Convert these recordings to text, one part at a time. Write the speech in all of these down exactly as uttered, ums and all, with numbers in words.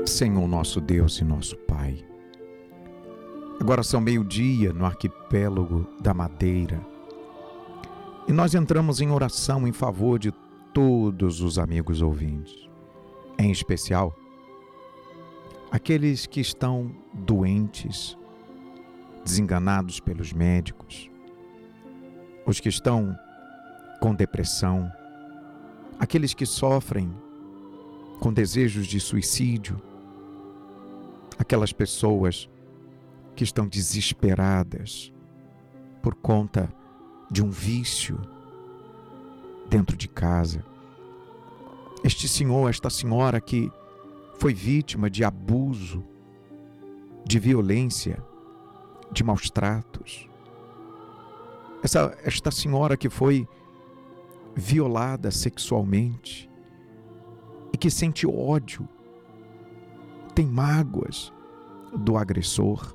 Senhor nosso Deus e nosso Pai, agora são meio-dia no arquipélago da Madeira e nós entramos em oração em favor de todos os amigos ouvintes, em especial aqueles que estão doentes, desenganados pelos médicos, os que estão com depressão, aqueles que sofrem com desejos de suicídio, aquelas pessoas que estão desesperadas por conta de um vício dentro de casa. Este senhor, esta senhora que foi vítima de abuso, de violência, de maus tratos. Essa, esta senhora que foi violada sexualmente e que sente ódio, tem mágoas do agressor.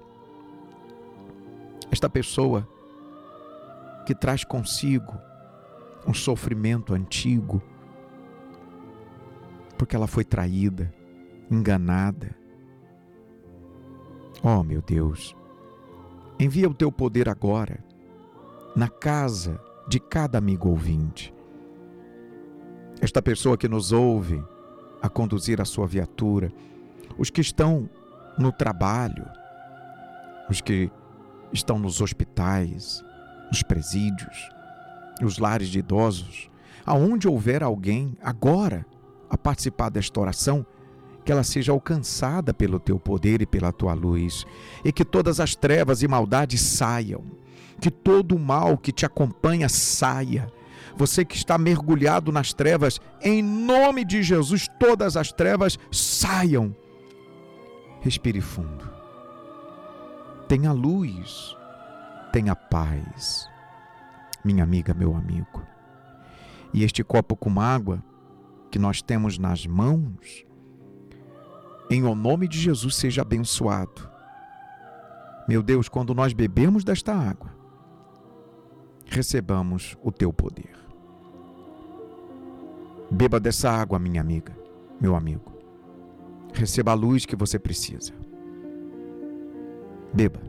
Esta pessoa que traz consigo um sofrimento antigo, porque ela foi traída, enganada. Oh, meu Deus, envia o teu poder agora na casa de cada amigo ouvinte. Esta pessoa que nos ouve a conduzir a sua viatura, os que estão no trabalho, os que estão nos hospitais, nos presídios, nos lares de idosos, aonde houver alguém agora a participar desta oração, que ela seja alcançada pelo teu poder e pela tua luz, e que todas as trevas e maldades saiam, que todo o mal que te acompanha saia. Você que está mergulhado nas trevas, em nome de Jesus, todas as trevas saiam. Respire fundo. Tenha luz, tenha paz, minha amiga, meu amigo. E este copo com água que nós temos nas mãos, em o nome de Jesus, seja abençoado. Meu Deus, quando nós bebemos desta água, recebamos o teu poder. Beba dessa água, minha amiga, meu amigo. Receba a luz que você precisa. Beba.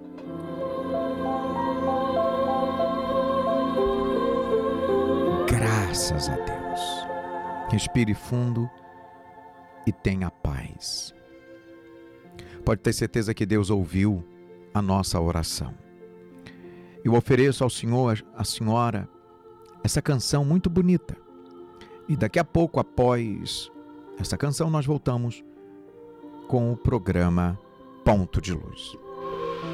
Graças a Deus. Respire fundo e tenha paz. Pode ter certeza que Deus ouviu a nossa oração. Eu ofereço ao Senhor, à senhora, essa canção muito bonita. E daqui a pouco, após essa canção, nós voltamos com o programa Ponto de Luz.